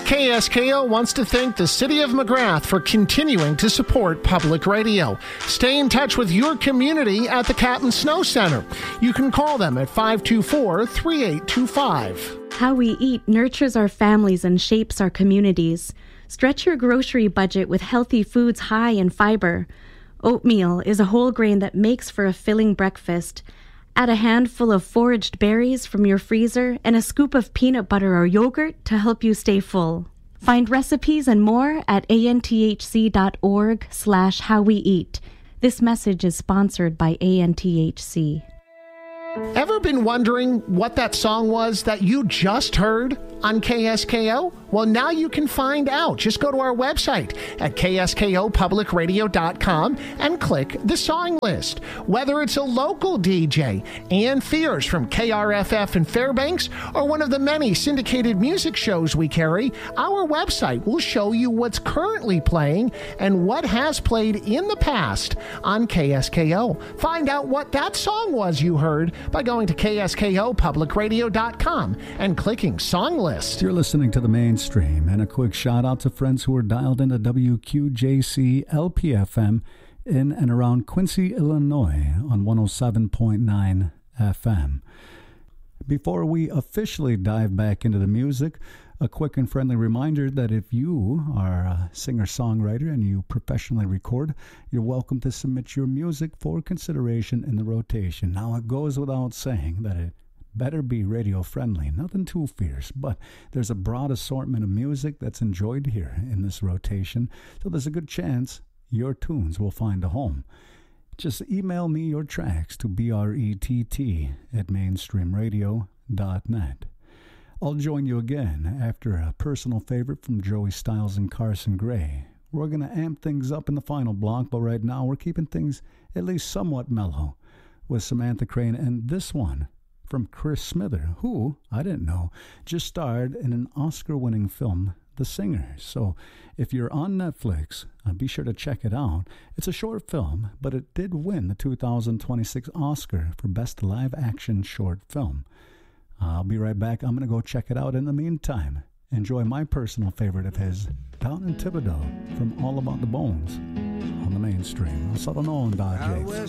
KSKO wants to thank the City of McGrath for continuing to support public radio. Stay in touch with your community at the Captain Snow Center. You can call them at 524-3825. How we eat nurtures our families and shapes our communities. Stretch your grocery budget with healthy foods high in fiber. Oatmeal is a whole grain that makes for a filling breakfast. Add a handful of foraged berries from your freezer and a scoop of peanut butter or yogurt to help you stay full. Find recipes and more at anthc.org/howweeat. This message is sponsored by ANTHC. Ever been wondering what that song was that you just heard on KSKO? Well, now you can find out. Just go to our website at kskopublicradio.com and click the song list. Whether it's a local DJ, Ann Fears from KRFF in Fairbanks, or one of the many syndicated music shows we carry, our website will show you what's currently playing and what has played in the past on KSKO. Find out what that song was you heard by going to kskopublicradio.com and clicking song list. You're listening to the Mainstream, and a quick shout out to friends who are dialed into WQJC LPFM in and around Quincy, Illinois on 107.9 FM. Before we officially dive back into the music, a quick and friendly reminder that if you are a singer-songwriter and you professionally record, you're welcome to submit your music for consideration in the rotation. Now, it goes without saying that it better be radio-friendly, nothing too fierce, but there's a broad assortment of music that's enjoyed here in this rotation, so there's a good chance your tunes will find a home. Just email me your tracks to brett@mainstreamradio.net. I'll join you again after a personal favorite from Joey Styles and Carson Gray. We're going to amp things up in the final block, but right now we're keeping things at least somewhat mellow with Samantha Crane and this one from Chris Smither, who, I didn't know, just starred in an Oscar-winning film, The Singer. So if you're on Netflix, be sure to check it out. It's a short film, but it did win the 2026 Oscar for Best Live Action Short Film. I'll be right back. I'm going to go check it out. In the meantime, enjoy my personal favorite of his, Down in Thibodaux, from All About the Bones on the Mainstream. I'll settle on Dodge.